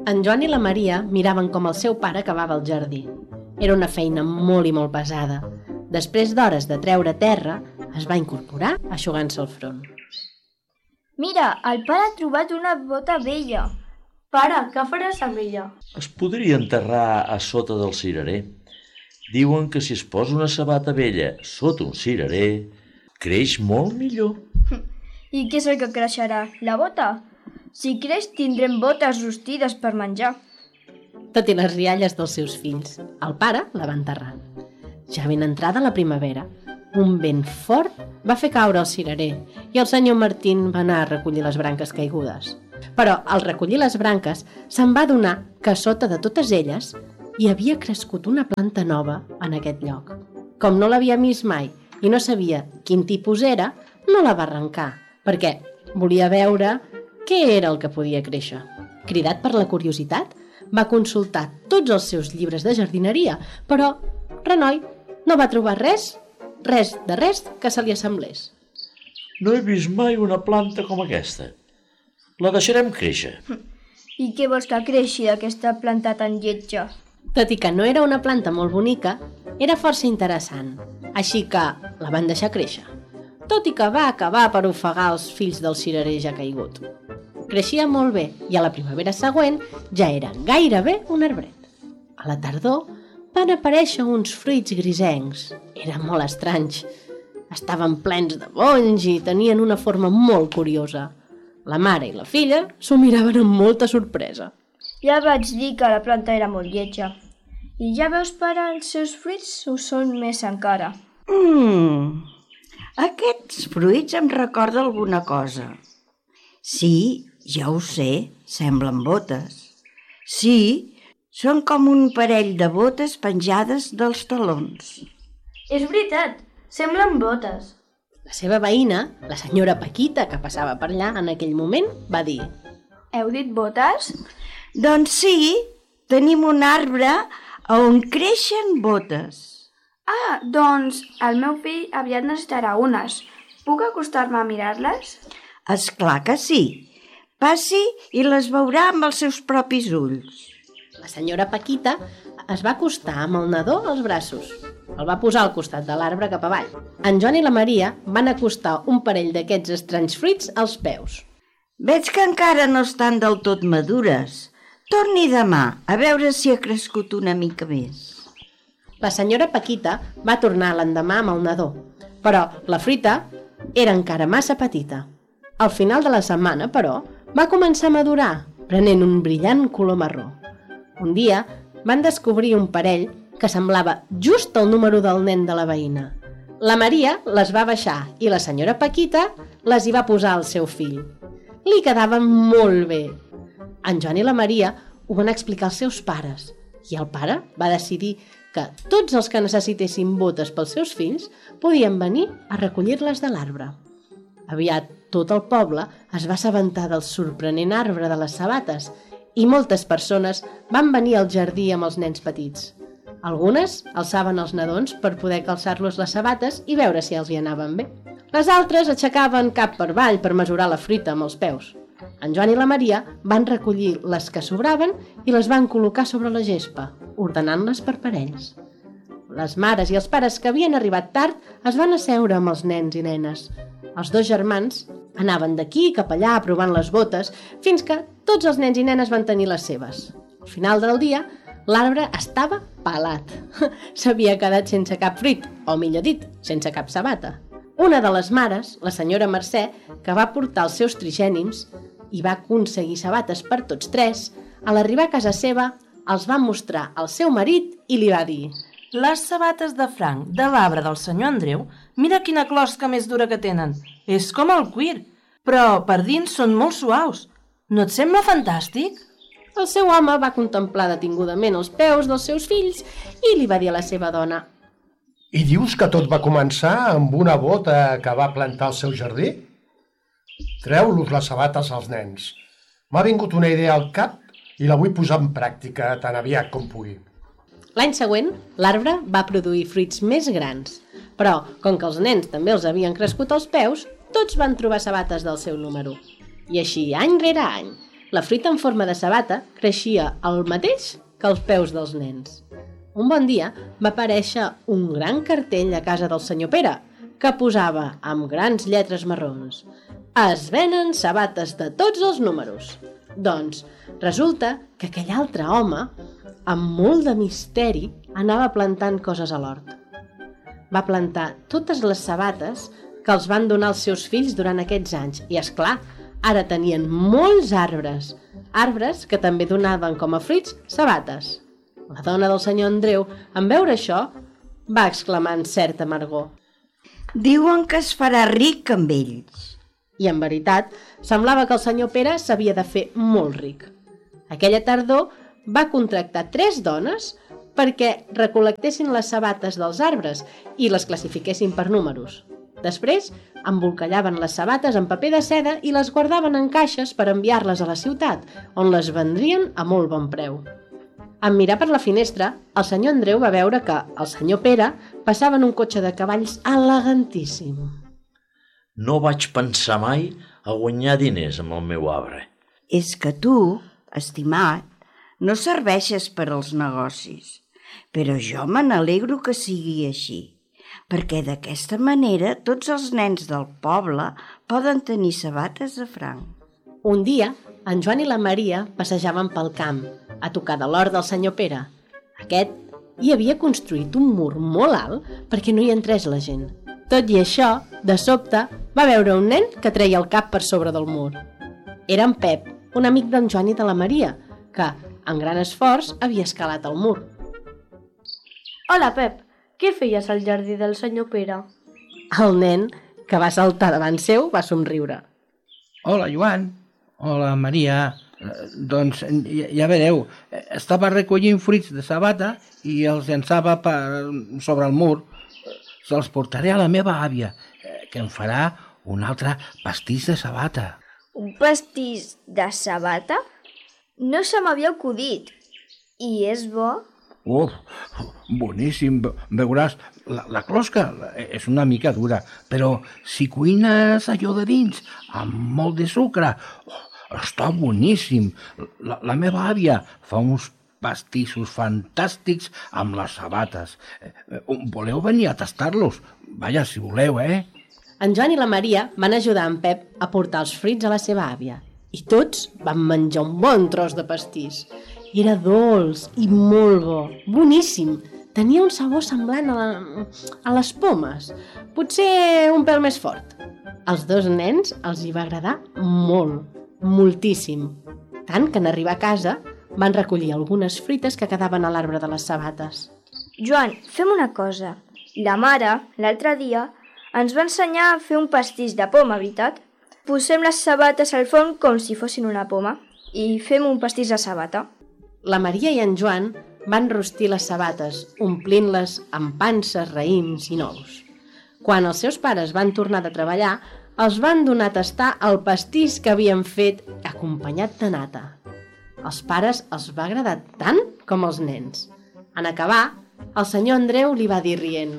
En Joan i la Maria miraven com el seu pare acabava el jardí. Era una feina molt i molt pesada. Després d'hores de treure terra, es va incorporar eixugant-se el front. Mira, el pare ha trobat una bota vella. Pare, què faràs amb ella? Es podria enterrar a sota del cirerer. Diuen que si es posa una sabata vella sota un cirerer, creix molt millor. I què és el que creixerà? La bota? Si creix tindrem botes rostides per menjar. Tot i les rialles dels seus fills, el pare la va enterrar. Ja ben entrada la primavera, un vent fort va fer caure el cirerer i el senyor Martín va anar a recollir les branques caigudes. Però al recollir les branques se'n va adonar que sota de totes elles hi havia crescut una planta nova en aquest lloc. Com no l'havia vist mai i no sabia quin tipus era, no la va arrencar, perquè volia veure què era el que podia créixer. Cridat per la curiositat, va consultar tots els seus llibres de jardineria, però Renoi no va trobar res que se li assemblés. No he vist mai una planta com aquesta. La deixarem créixer. I què vols que creixi d'aquesta planta tan lletja? Tot i que no era una planta molt bonica, era força interessant, així que la van deixar créixer, tot i que va acabar per ofegar els fills del cirerer ja caigut. Creixia molt bé i a la primavera següent ja era gairebé un arbret. A la tardor van aparèixer uns fruits grisencs. Eren molt estranys. Estaven plens de bonys i tenien una forma molt curiosa. La mare i la filla s'ho miraven amb molta sorpresa. Ja vaig dir que la planta era molt lletja. I ja veus, pare, els seus fruits ho són més encara. Aquests fruits em recorda alguna cosa. Sí, ja ho sé, semblen botes. Sí, són com un parell de botes penjades dels talons. És veritat, semblen botes. La seva veïna, la senyora Paquita, que passava per allà en aquell moment, va dir: Heu dit botes? Doncs sí, tenim un arbre on creixen botes. Ah, doncs el meu fill aviat necessitarà unes. Puc acostar-me a mirar-les? És clar que sí. Passi i les veurà amb els seus propis ulls. La senyora Paquita es va acostar amb el nadó als braços. El va posar al costat de l'arbre cap avall. En Joan i la Maria van acostar un parell d'aquests estranys fruits als peus. Veig que encara no estan del tot madures. Torni demà a veure si ha crescut una mica més. La senyora Paquita va tornar l'endemà amb el nadó, però la fruita era encara massa petita. Al final de la setmana, però, va començar a madurar, prenent un brillant color marró. Un dia van descobrir un parell que semblava just el número del nen de la veïna. La Maria les va baixar i la senyora Paquita les hi va posar al seu fill. Li quedaven molt bé. En Joan i la Maria ho van explicar als seus pares i el pare va decidir que tots els que necessitessin botes pels seus fills podien venir a recollir-les de l'arbre. Aviat tot el poble es va assabentar del sorprenent arbre de les sabates i moltes persones van venir al jardí amb els nens petits. Algunes alçaven els nadons per poder calçar-los les sabates i veure si els hi anaven bé. Les altres aixecaven cap per avall per mesurar la fruita amb els peus. En Joan i la Maria van recollir les que sobraven i les van col·locar sobre la gespa, ordenant-les per parells. Les mares i els pares que havien arribat tard es van asseure amb els nens i nenes. Els dos germans anaven d'aquí cap allà provant les botes fins que tots els nens i nenes van tenir les seves. Al final del dia, l'arbre estava pelat. S'havia quedat sense cap fruit, o millor dit, sense cap sabata. Una de les mares, la senyora Mercè, que va portar els seus trigènims i va aconseguir sabates per tots tres, a l'arribar a casa seva els va mostrar al seu marit i li va dir: Les sabates de franc de l'arbre del senyor Andreu, mira quina closca més dura que tenen. És com el cuir, però per dins són molt suaus. No et sembla fantàstic? El seu home va contemplar detingudament els peus dels seus fills i li va dir a la seva dona: I dius que tot va començar amb una bota que va plantar al seu jardí? Treu-los les sabates als nens. M'ha vingut una idea al cap i la vull posar en pràctica tan aviat com pugui. L'any següent, l'arbre va produir fruits més grans, però, com que els nens també els havien crescut als peus, tots van trobar sabates del seu número. I així, any rere any, la fruita en forma de sabata creixia el mateix que els peus dels nens. Un bon dia va aparèixer un gran cartell a casa del senyor Pere, que posava amb grans lletres marrons: es venen sabates de tots els números. Doncs resulta que aquell altre home, amb molt de misteri, anava plantant coses a l'hort. Va plantar totes les sabates que els van donar els seus fills durant aquests anys. I, és clar, ara tenien molts arbres que també donaven com a fruits sabates. La dona del senyor Andreu, en veure això, va exclamar amb certa amargor. Diuen que es farà ric amb ells. I, en veritat, semblava que el senyor Pere s'havia de fer molt ric. Aquella tardor va contractar 3 dones perquè recol·lectessin les sabates dels arbres i les classifiquessin per números. Després, embolcallaven les sabates en paper de seda i les guardaven en caixes per enviar-les a la ciutat, on les vendrien a molt bon preu. En mirar per la finestra, el senyor Andreu va veure que el senyor Pere passava en un cotxe de cavalls elegantíssim. No vaig pensar mai a guanyar diners amb el meu arbre. És que tu, estimat, no serveixes per als negocis, però jo me n'alegro que sigui així, perquè d'aquesta manera tots els nens del poble poden tenir sabates de franc. Un dia, en Joan i la Maria passejaven pel camp, a tocar de l'hort del senyor Pere. Aquest hi havia construït un mur molt alt perquè no hi entrés la gent. Tot i això, de sobte, va veure un nen que treia el cap per sobre del mur. Era en Pep, un amic d'en Joan i de la Maria, que, amb gran esforç, havia escalat el mur. Hola, Pep. Què feies al jardí del senyor Pere? El nen, que va saltar davant seu, va somriure. Hola, Joan. Hola, Maria. Doncs ja veureu, estava recollint fruits de sabata i els llançava sobre el mur. Se'ls portaré a la meva àvia, que em farà un altre pastís de sabata. Un pastís de sabata? No se m'havia acudit. I és bo? Boníssim. Veuràs, la closca és una mica dura, però si cuines allò de dins amb molt de sucre, està boníssim. La meva àvia fa uns pastissos fantàstics amb les sabates. Voleu venir a tastar-los? Vaja, si voleu, En Joan i la Maria van ajudar en Pep a portar els fruits a la seva àvia i tots van menjar un bon tros de pastís. Era dolç i molt bo, boníssim. Tenia un sabor semblant a les pomes, potser un pèl més fort. Als 2 nens els hi va agradar molt, moltíssim. Tant que en arribar a casa van recollir algunes fruites que quedaven a l'arbre de les sabates. Joan, fem una cosa. La mare, l'altre dia, ens va ensenyar a fer un pastís de poma, veritat? Posem les sabates al forn com si fossin una poma i fem un pastís de sabata. La Maria i en Joan van rostir les sabates, omplint-les amb panses, raïms i nous. Quan els seus pares van tornar de treballar, els van donar a tastar el pastís que havien fet acompanyat de nata. Als pares els va agradar tant com als nens. En acabar, el senyor Andreu li va dir rient: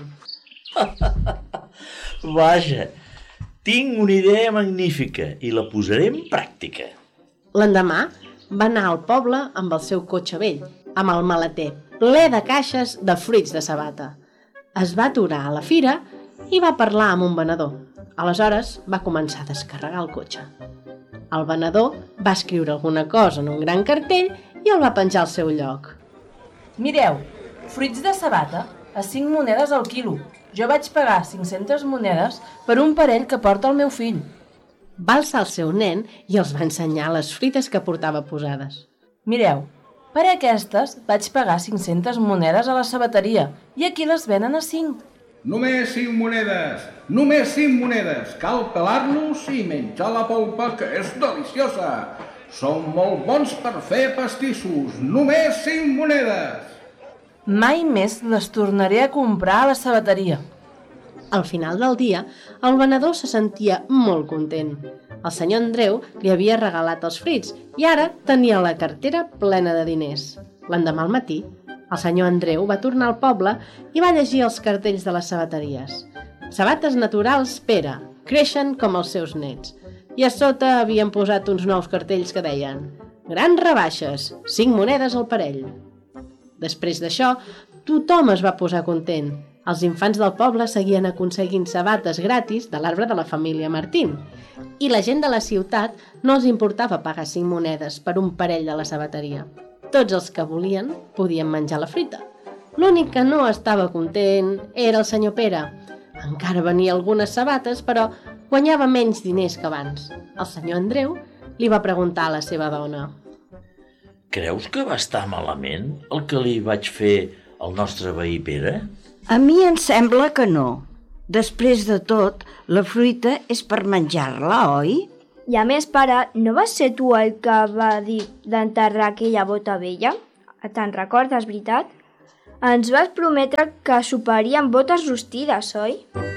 Vaja, tinc una idea magnífica i la posaré en pràctica. L'endemà va anar al poble amb el seu cotxe vell, amb el maleter ple de caixes de fruits de sabata. Es va aturar a la fira i va parlar amb un venedor. Aleshores va començar a descarregar el cotxe. El venedor va escriure alguna cosa en un gran cartell i el va penjar al seu lloc. Mireu, fruits de sabata a 5 monedes al quilo. Jo vaig pagar 500 monedes per un parell que porta el meu fill. Va alçar el seu nen i els va ensenyar les fruites que portava posades. Mireu, per aquestes vaig pagar 500 monedes a la sabateria i aquí les venen a 5. Només 5 monedes! Només 5 monedes! Cal pelar-los i menjar la polpa, que és deliciosa! Són molt bons per fer pastissos! Només 5 monedes! Mai més les tornaré a comprar a la sabateria. Al final del dia, el venedor se sentia molt content. El senyor Andreu li havia regalat els fruits i ara tenia la cartera plena de diners. L'endemà al matí, el senyor Andreu va tornar al poble i va llegir els cartells de les sabateries. Sabates naturals Pere, creixen com els seus nets. i a sota havien posat uns nous cartells que deien «Grans rebaixes, 5 monedes al parell». Després d'això, tothom es va posar content. Els infants del poble seguien aconseguint sabates gratis de l'arbre de la família Martín i la gent de la ciutat no els importava pagar 5 monedes per un parell de la sabateria. Tots els que volien podien menjar la fruita. L'únic que no estava content era el senyor Pere. Encara venia algunes sabates, però guanyava menys diners que abans. El senyor Andreu li va preguntar a la seva dona: Creus que va estar malament el que li vaig fer al nostre veí Pere? A mi em sembla que no. Després de tot, la fruita és per menjar-la, oi? I a més, pare, no vas ser tu el que va dir d'enterrar aquella bota vella? Te'n recordes, veritat? Ens vas prometre que soparia amb botes rostides, oi?